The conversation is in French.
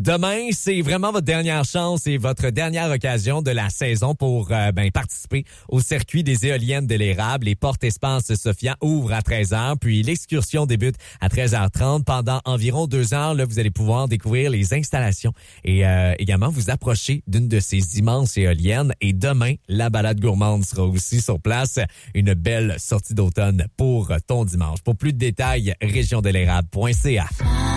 Demain, c'est vraiment votre dernière chance et votre dernière occasion de la saison pour participer au circuit des éoliennes de l'érable. Les portes Espace Sophia ouvrent à 13h, puis l'excursion débute à 13h30. Pendant environ 2 heures, là, vous allez pouvoir découvrir les installations et également vous approcher d'une de ces immenses éoliennes. Et demain, la balade gourmande sera aussi sur place. Une belle sortie d'automne pour ton dimanche. Pour plus de détails, regiondelérable.ca.